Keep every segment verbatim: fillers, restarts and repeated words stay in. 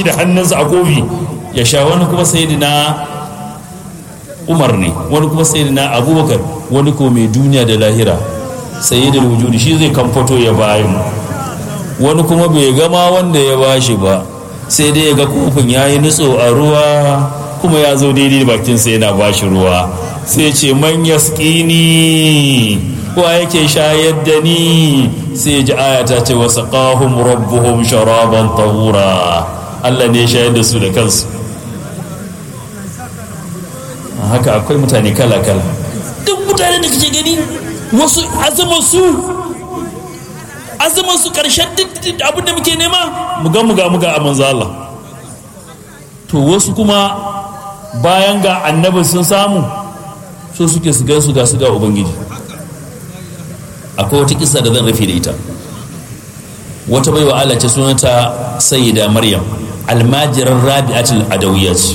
shi da hannunsa a kofi ya sha, wani kuma sayyidina Umar ne, wani kuma sayyidina Abubakar, wani ko mai duniya da lahira sayyidul wujudi shi zai kamfato ya bayan, wani kuma bai gama wanda ya bashi ba sai dai ya ga kofin yayi nutso a ruwa kuma ya zo daidai bakin sa yana bashi ruwa, sai ce man yasqini, wa yake shayar da ni, sai ji aya ta ce wasaqahum rabbuhum sharaban tahura, Allah ne ya shayar da su da kansu. Haka akwai mutane kala kala, duk mutane da kake gani wasu azumin su azumin su karshen duk abin da muke nema muga muga muga a manzo Allah, to wasu kuma bayan ga annabi sun samu so suke su ga su ga su ga ubangiji. Akwai wata kissa da zan rufe da ita. Wata baiwa Allah ce sunanta Sayyida Maryam, almajirar Rabi'atul Adawiyya ce.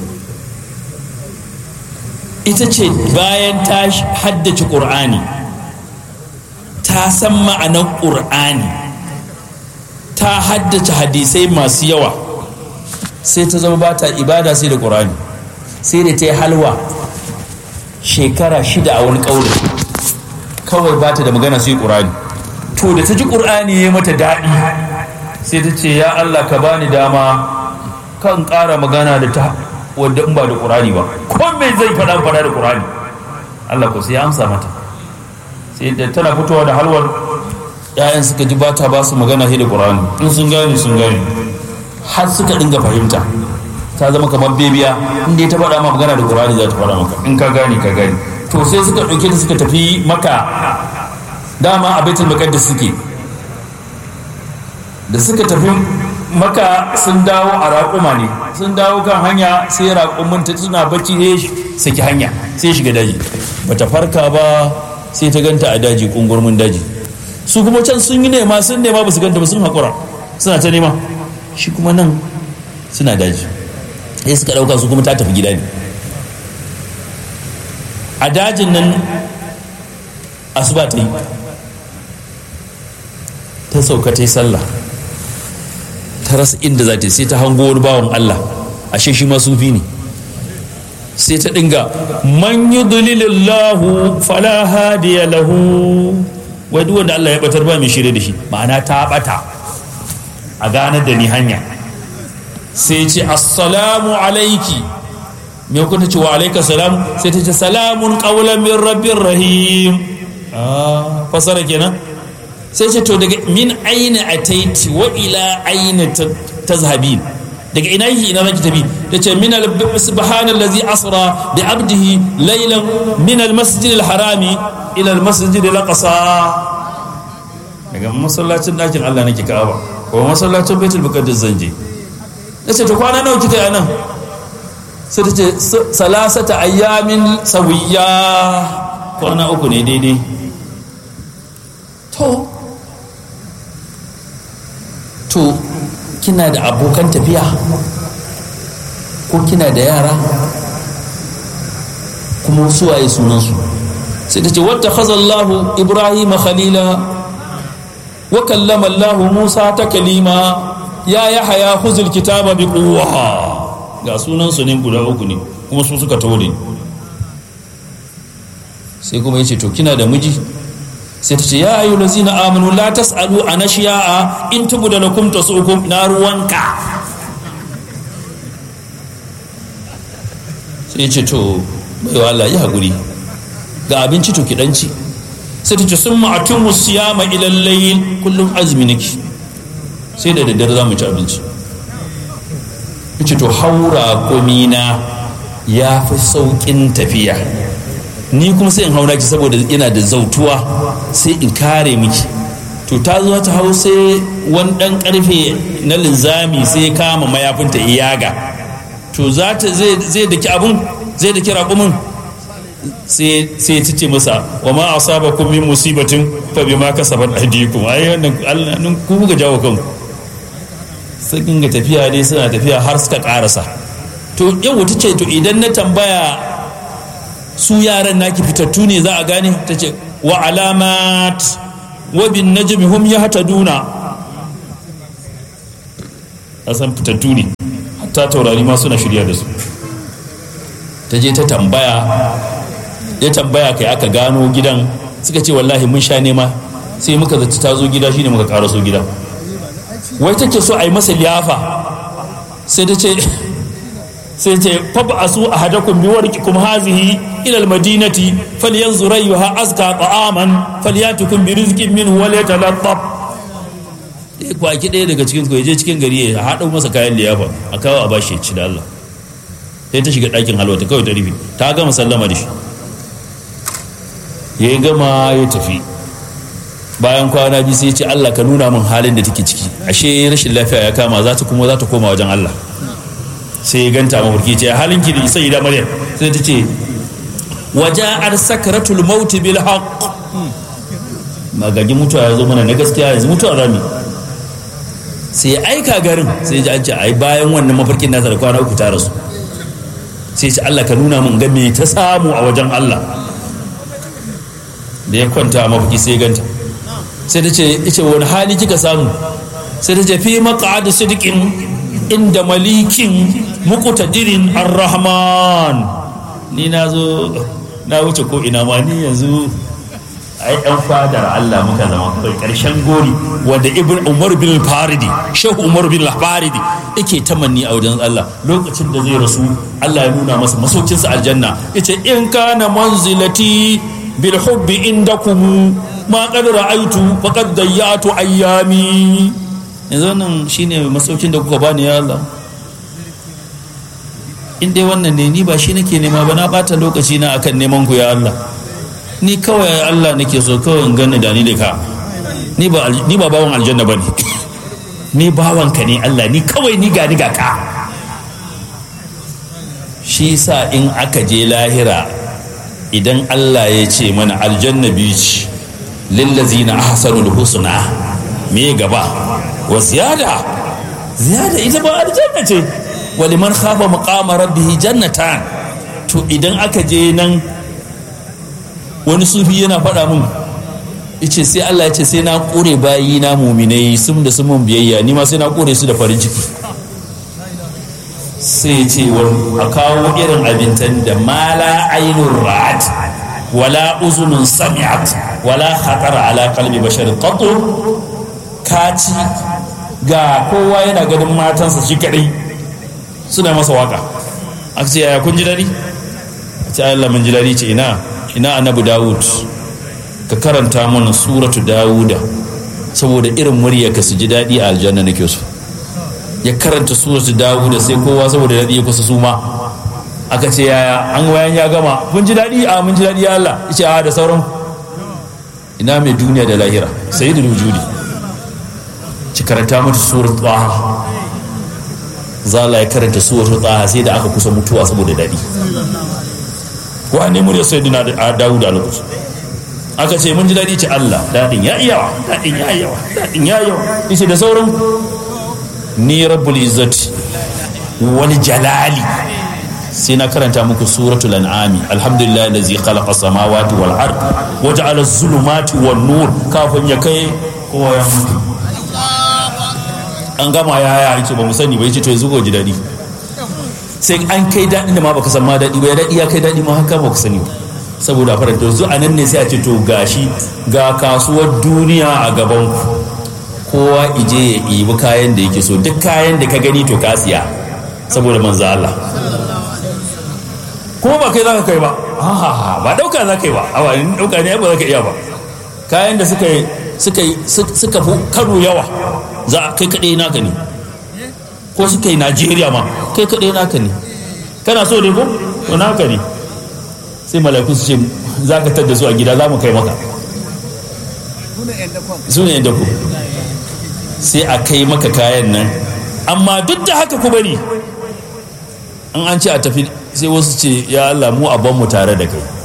Ita ce bayan ta haddace Qur'ani, ta san ma'anar Qur'ani, ta haddace hadisai masu yawa, sai ta zama ba ta ibada sai da Qur'ani, sai da ta yi halwa shekara shida a wani ƙauye, kawai ba ta da magana sai Qur'ani. To da ta ji Qur'ani ya mata daɗi sai ta ce ya Allah ka bani dama kan ƙara magana da ta wanda in ba da Qur'ani ba, ko me zai faɗa faɗa da Qur'ani. Allah ko sai ya amsa mata, sai da tana fitowa da halwar ƴaƴan suka ji ba ta ba su magana sai da Qur'ani, in sun gane sun gane, har suka dinga fahimta, ta zama kamar bebiya, inda ta faɗa ma magana da Qur'ani za ta faɗa maka, in ka gane ka gane. To sai suka ɗauke ta suka tafi Makka, dama a Baitul Maqdis suke. Da suka tafi Makka sun dawo a raƙuma ne, sun dawo kan hanya sai raƙumin ta suna bacci sai saki hanya sai shiga daji, bata farka ba sai ta ganta a daji, kungurmin daji. Su kuma can sun yi nema sun nema ba su ganta ba, sun haƙura suna ta nema, shi kuma nan suna daji. Sai suka ɗauka su kuma ta tafi gida ne. A dajin nan asuba ta yi, ta sauka ta yi sallah, ta rasa inda za ta yi, sai ta hango wani bawan Allah, ashe shi ma sufi ne. Sai ta dinga man yudlilillahu fala hadiya lahu, wai duk wanda Allah ya batar ba mai shirye da shi, ma'ana ta bata a ganar da ni hanya. Sai ce assalamu alaiki, me kuka ce wa alaika salam, sai ta ce salamun qawlan min rabbir rahim. Ah, fasara kenan. Sai ce to daga min aina ataiti wa ila aina tazhabin, daga ina yi ina zaki tafi? tace min al subhanallazi asra bi abdihi laylan min al masjid al harami ila al masjid al aqsa. Daga masallacin dakin Allah nake Ka'aba ko masallacin Baitul Muqaddas zanje. Nace to kwana nawa kika yi anan? Sai tace salasata ayyamin sawiya, kwana uku ne daidai. To to kina da abokan tafiya ko kina da yara kuma su waye sunansu? Sai ta ce wata khazallahu Ibrahim khalila wa kallama Allah Musa ta kalima ya Yahaya khuzul kitaba bi quwwa. Ga sunansu ne guda uku ne kuma su suka tore. Sai kuma yace to kina da miji? Sai ta ce ya ayyul lazina amanu la tasalu an ashiya'a in tubda lakum tasukum, na ruwanka. Sai ce to baiwa Allah ya haƙuri, ga abinci to ki danci. Sai ta ce summa atumu siyama ila al-layl, kullum azumi nake sai da daddare za mu ci abinci. Yace to haura komina ya fi saukin tafiya, ni kuma sai in haura ki saboda ina da zautuwa sai in kare miki. To ta zo ta hau sai wani dan karfe na linzami sai kama mayafinta iyaga, to za ta zai zai daki abun zai daki raƙumin, sai sai ta ce masa wa ma asabakum min musibatin fa bima kasabat aydikum. Ai wannan Allah nan ku ga jawo kanku. Sai kinga tafiya dai suna tafiya har suka karasa. To yau ta ce to idan na tambaya su yaran naki fitattu ne za a gane? Ta ce wa alamat wa bin najmi hum yahtaduna. a san fitattu ne, hatta taurari ma suna shirya da su. Ta je ta tambaya, ya tambaya kai aka gano gidan, suka ce wallahi mun sha nema sai muka zaci ta zo gida shine muka karaso gida. Wai take so a yi masa liyafa, sai ta ce sai ce fab'asu ahadakum bi warqikum hazihi ila almadinati falyanzur ayyuha azka ta'aman falyatukum bi rizqin minhu wa yatalattaf. eh kwaki ɗaya daga cikin ku je cikin gari ya haɗa masa kayan liyafa a kawo a bashi ci da Allah. sai ta shiga ɗakin halwata kawai ta rufe, ta gama sallama da shi, ya gama ya tafi. Bayan kwana biyu sai ya ce Allah ka nuna min halin da take ciki, ashe rashin lafiya ya kama, za ta kuma za ta koma wajen Allah. Sai ya ganta mafarki ce halin ki da sai da Maryam, sai ta ce waja'ar sakratul maut bil haqq, magagi mutuwa ya zo mana na gaskiya, yanzu mutuwa rami. Sai ya aika garin, sai ya ji ai bayan wannan mafarkin nasa da kwana uku ta rasu. Sai ya ce Allah ka nuna min ga me ta samu a wajen Allah. Da ya kwanta a mafarki sai ya ganta, sai ta ce ita wani hali kika samu? Sai ta ce fi maq'ad sidqin inda malikin muqtadirin ar-rahman. Ni na zo na wuce ko ina ma, ni yanzu ai ɗan fadar Allah muka zama kai karshen gori, wanda ibn Umar bin al-Faridi, Shehu Umar bin al-Faridi yake tamanni a wajen Allah lokacin da zai rasu. Allah ya nuna masa masaukinsa aljanna, yace in kana manzilati bil hubbi indakum ma qad ra'aytu faqad dayyatu ayyami. yanzu wannan shine masaukin da kuka bani ya Allah. In dai wannan ne, ni ba shi nake nema ba, na bata lokaci na akan neman ku ya Allah. Ni kawai Allah nake so, kawai in gani da ni da ka. Ni ba ni ba bawan aljanna bane. Ni bawan ka ne Allah, ni kawai ni ga ni ga ka. Shi yasa in aka je lahira, idan Allah ya ce mana aljanna biyu ce, lillazina ahsanul husna, me gaba wa ziyada, ziyada ita ba aljanna ce, wa liman khafa maqama rabbih jannatan. To idan aka je nan, wani sufi yana faɗa mun, yace sai Allah ya ce sai na kore bayi na mu'minai sun da sun mun biyayya, ni ma sai na kore su da farin ciki. Sai ce a kawo irin abincin da mala ainun ra'at wala uzunun sami'at wala khatara ala qalbi bashar qatu. Kaci ga kowa yana ganin matansa shi kadai suna masa waka, aka ce yaya kun ji dadi? ce Allah mun ji dadi. Ce ina ina annabi Dawud, ka karanta mana suratu Dawuda saboda irin muryarka su ji dadi a aljanna nake so. Ya karanta suratu Dawuda sai kowa saboda dadi ya kusa suma. Aka ce yaya an wayan ya gama, mun ji dadi? A mun ji dadi ya Allah. Yace a da sauran ina mai duniya da lahira sayyidul wujudi, ci karanta mata suratu Taha. Zala ya karanta suratu Taha sai da aka kusa mutuwa saboda dadi. Wane mu da sayyidina Dawud a lokacin aka ce mun ji dadi? Ce Allah dadin ya yawa, dadin ya yawa, dadin ya yawa. Yace da sauran ni rabbul izzati wal jalali sai na karanta muku suratul an'am, alhamdulillahi allazi khalaqa samawati wal ard wa ja'ala az-zulumati wan nur. Kafin ya kai kowa ya mutu, an gama yaya yace ba mu sani ba. Yace to yanzu ko ji dadi? Sai an kai daɗin da ma baka san ma daɗi ba, ya daɗi ya kai daɗi ma haka baka sani ba, saboda faranta yanzu a nan ne sai a ce to gashi ga kasuwar duniya a gaban ku, kowa ije ya ibi kayan da yake so, duk kayan da ka gani to ka siya saboda manzo Allah. Kuma ba kai za ka kai ba, ha ba ɗauka za ka yi ba, awa in ɗauka ne ba za ka iya ba. Kayan da suka suka suka fi karo yawa za a kai kaɗai naka ne, ko suka yi Najeriya ma kai kaɗai naka ne. Kana so ne ko to naka ne. Sai mala'iku su ce za ka tadda su a gida, za mu kai maka, su ne yadda ku, sai a kai maka kayan nan. Amma duk da haka ku bari, in an ce a tafi sai wasu ce ya Allah mu a ban mu tare da kai.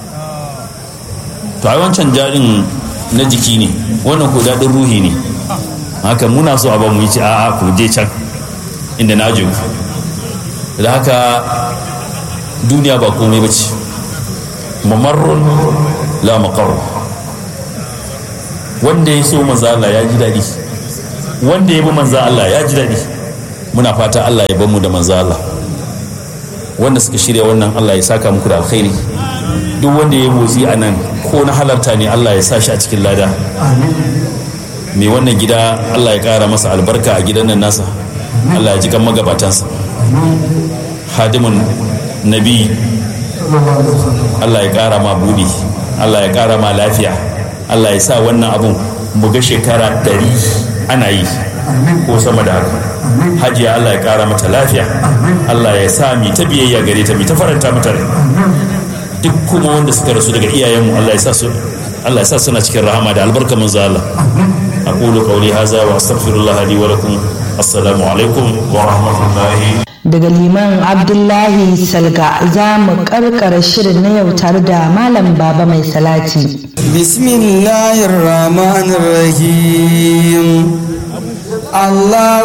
To ai wancan jarin na jiki ne, wannan ko daɗin ruhi ne. Haka muna so a ban mu, yi ce a'a ku je can inda na ji. Da haka duniya ba komai bace, mamarrun la maqarr. Wanda ya so manzo Allah ya ji dadi, wanda ya bi manzo Allah ya ji dadi. muna fata Allah ya bar mu da manzo Allah. Wanda suka shirya wannan Allah ya saka muku da alkhairi. Duk wanda ya motsi a nan ko na halarta ne Allah ya sa shi a cikin lada. Mai wannan gida Allah ya kara masa albarka a gidan nan nasa, Allah ya ji kan magabatansa. Hadimun nabi Allah ya kara ma budi, Allah ya kara ma lafiya, Allah ya sa wannan abun mu ga shekara ɗari ana yi ko sama da haka. Hajiya Allah ya kara mata lafiya, Allah ya sa mi ta biyayya gare ta, mi ta faranta mata rai. Duk kuma wanda suka rasu daga iyayenmu Allah ya sa su Allah ya sa suna cikin rahama da albarka manzo Allah. Aqulu qawli hadha wa astaghfirullah li wa lakum. Assalamu alaikum wa rahmatullahi. Daga Liman Abdullahi Salga za mu karkara shirin na yau tare da Malam Baba Mai Salati. Bismillahir Rahmanir Rahim. Allah